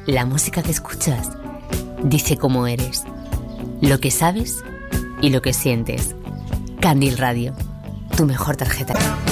La música que escuchas dice cómo eres, lo que sabes y lo que sientes. Candil Radio, tu mejor tarjeta.